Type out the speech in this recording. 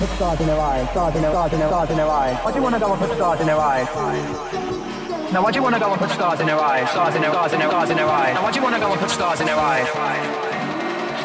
Put stars in their eyes, stars in their eyes. Why do you wanna go and put stars in their eyes? Now why do you wanna go and put stars in their eyes? Stars in their eyes. Now why do you wanna go and put stars in their eyes?